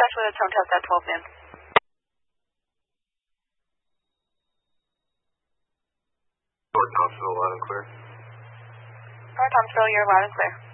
dispatch with a tone test at 12 noon. North Thompsonville, loud and clear. North Thompsonville, you're loud and clear.